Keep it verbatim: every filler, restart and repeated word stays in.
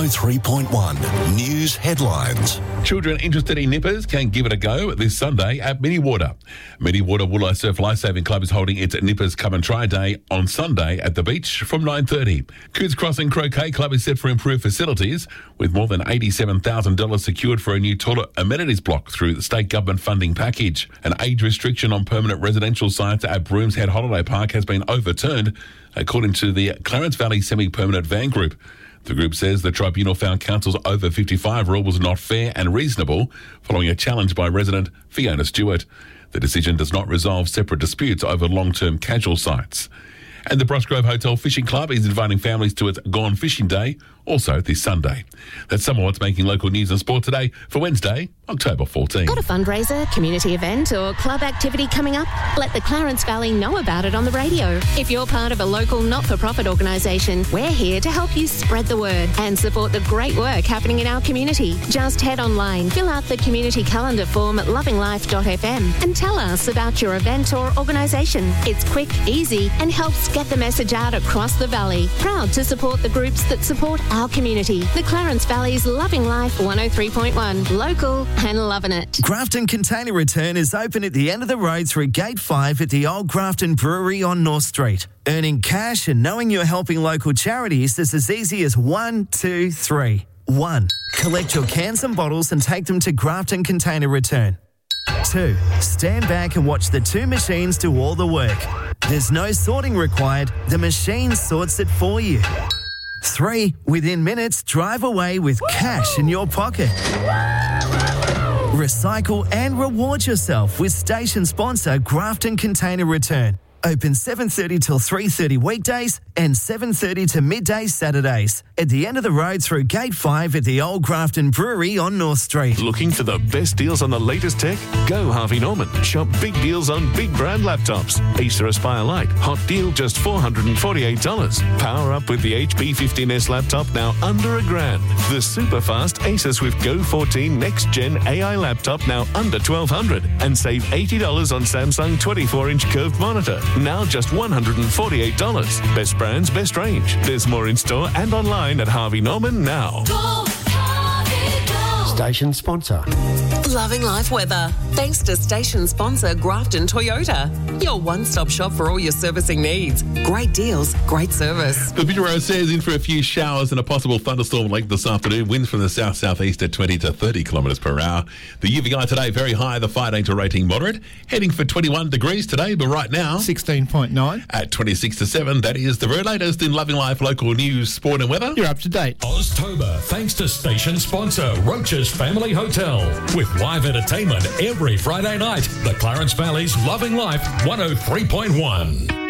oh three point one News Headlines. Children interested in nippers can give it a go this Sunday at Miniwater. Miniwater Woolo Surf Lifesaving Club is holding its Nippers Come and Try Day on Sunday at the beach from nine thirty. Coots Crossing Croquet Club is set for improved facilities with more than eighty-seven thousand dollars secured for a new toilet amenities block through the state government funding package. An age restriction on permanent residential sites at Brooms Head Holiday Park has been overturned, according to the Clarence Valley Semi-Permanent Van Group. The group says the tribunal found council's over fifty-five rule was not fair and reasonable following a challenge by resident Fiona Stewart. The decision does not resolve separate disputes over long-term casual sites. And the Brusgrove Hotel Fishing Club is inviting families to its Gone Fishing Day, also this Sunday. That's some of what's making local news and sport today for Wednesday, October fourteenth. Got a fundraiser, community event or club activity coming up? Let the Clarence Valley know about it on the radio. If you're part of a local not-for-profit organisation, we're here to help you spread the word and support the great work happening in our community. Just head online, fill out the community calendar form at loving life dot f m and tell us about your event or organisation. It's quick, easy and helps get the message out across the valley. Proud to support the groups that support our community. The Clarence Valley's Loving Life one oh three point one. Local and loving it. Grafton Container Return is open at the end of the road through Gate five at the Old Grafton Brewery on North Street. Earning cash and knowing you're helping local charities is as easy as one, two, three. One, collect your cans and bottles and take them to Grafton Container Return. Two, stand back and watch the two machines do all the work. There's no sorting required. The machine sorts it for you. Three, within minutes, drive away with cash in your pocket. Recycle and reward yourself with station sponsor Grafton Container Return. Open seven thirty till three thirty weekdays and seven thirty to midday Saturdays. At the end of the road through Gate five at the Old Grafton Brewery on North Street. Looking for the best deals on the latest tech? Go Harvey Norman. Shop big deals on big brand laptops. Acer Aspire Lite. Hot deal just four hundred forty-eight dollars. Power up with the H P fifteen S laptop now under a grand. The super fast Acer Swift Go fourteen Next Gen A I laptop now under twelve hundred dollars. And save eighty dollars on Samsung twenty-four inch curved monitor. Now just one hundred forty-eight dollars. Best brands, best range. There's more in store and online at Harvey Norman now. Go, Harvey, go. Station sponsor. Loving life weather. Thanks to station sponsor Grafton Toyota. Your one-stop shop for all your servicing needs. Great deals, great service. The Bureau says in for a few showers and a possible thunderstorm late this afternoon. Winds from the south-southeast at twenty to thirty kilometres per hour. The U V I today very high, the fire danger rating moderate. Heading for twenty-one degrees today, but right now sixteen point nine. At twenty-six to seven, that is the very latest in Loving Life local news, sport and weather. You're up to date. Oztober, thanks to station sponsor Roach's Family Hotel. With live entertainment every Friday night. The Clarence Valley's Loving Life one oh three point one.